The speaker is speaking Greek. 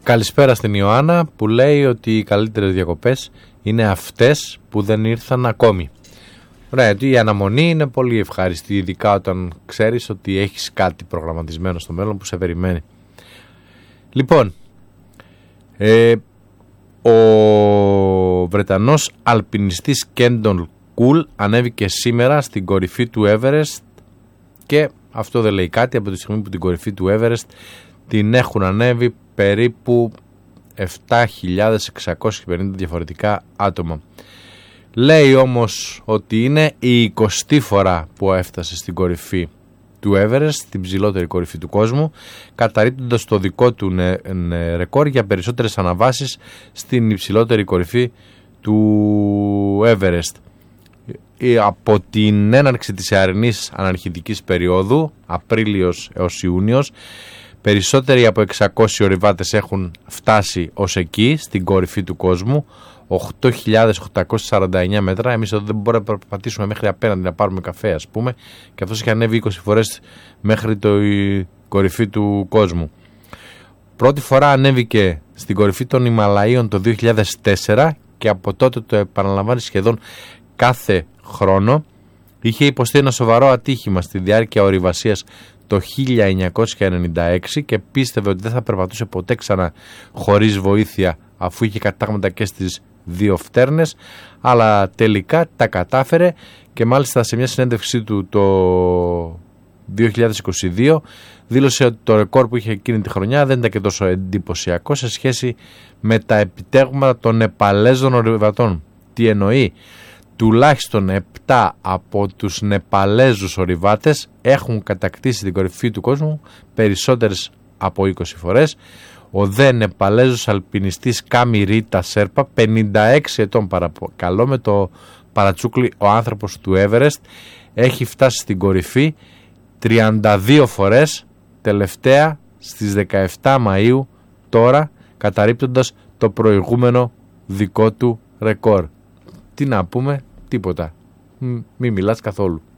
Καλησπέρα στην Ιωάννα που λέει ότι οι καλύτερες διακοπές είναι αυτές που δεν ήρθαν ακόμη. Ωραία, γιατί η αναμονή είναι πολύ ευχάριστη, ειδικά όταν ξέρεις ότι έχεις κάτι προγραμματισμένο στο μέλλον που σε περιμένει. Λοιπόν, ο Βρετανός αλπινιστής Κέντον Κουλ ανέβηκε σήμερα στην κορυφή του Everest και αυτό δεν λέει κάτι από τη στιγμή που την κορυφή του Everest την έχουν ανέβει περίπου 7.650 διαφορετικά άτομα. Λέει όμως ότι είναι η 20η φορά που έφτασε στην κορυφή του Everest, την ψηλότερη κορυφή του κόσμου, καταρρίπτοντας το δικό του ρεκόρ για περισσότερες αναβάσεις στην υψηλότερη κορυφή του Everest. Από την έναρξη της αερινής αναρχητικής περίοδου, Απρίλιος έως Ιούνιος, περισσότεροι από 600 ορειβάτες έχουν φτάσει ως εκεί, στην κορυφή του κόσμου, 8.849 μέτρα. Εμείς εδώ δεν μπορούμε να περπατήσουμε μέχρι απέναντι να πάρουμε καφέ, ας πούμε, και αυτός είχε ανέβει 20 φορές μέχρι η κορυφή του κόσμου. Πρώτη φορά ανέβηκε στην κορυφή των Ιμαλαίων το 2004 και από τότε το επαναλαμβάνει σχεδόν κάθε χρόνο. Είχε υποστεί ένα σοβαρό ατύχημα στη διάρκεια ορειβασίας το 1996 και πίστευε ότι δεν θα περπατούσε ποτέ ξανά χωρίς βοήθεια, αφού είχε κατάγματα και στις δύο φτέρνες, αλλά τελικά τα κατάφερε και μάλιστα σε μια συνέντευξή του το 2022 δήλωσε ότι το ρεκόρ που είχε εκείνη τη χρονιά δεν ήταν και τόσο εντυπωσιακό σε σχέση με τα επιτεύγματα των Νεπαλέζων ορειβατών. Τι εννοεί? Τουλάχιστον 7 από τους Νεπαλέζους ορειβάτες έχουν κατακτήσει την κορυφή του κόσμου περισσότερες από 20 φορές. Ο δε Νεπαλέζος αλπινιστής Κάμι Ρίτα Σέρπα, 56 ετών παρακαλώ, με το παρατσούκλι ο άνθρωπος του Everest, έχει φτάσει στην κορυφή 32 φορές, τελευταία στις 17 Μαΐου τώρα, καταρρίπτοντας το προηγούμενο δικό του ρεκόρ. Τι να πούμε? Τίποτα. Μη μιλάς καθόλου.